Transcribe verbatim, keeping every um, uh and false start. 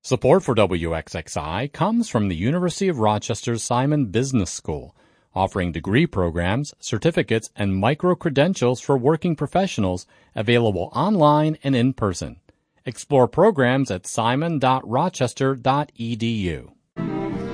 Support for W X X I comes from the University of Rochester's Simon Business School, offering degree programs, certificates, and micro-credentials for working professionals available online and in person. Explore programs at simon dot rochester dot e d u.